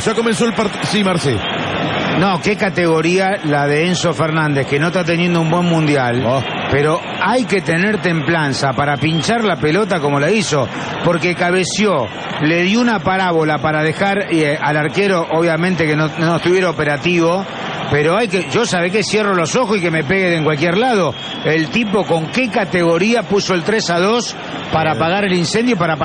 Ya comenzó el partido. Sí, Marce. No, qué categoría la de Enzo Fernández, que no está teniendo un buen mundial. Pero hay que tener templanza para pinchar la pelota como la hizo, porque cabeció, le dio una parábola para dejar al arquero, obviamente que no estuviera operativo, pero yo sabe que cierro los ojos y que me peguen en cualquier lado. El tipo con qué categoría puso el 3-2 para apagar el incendio y para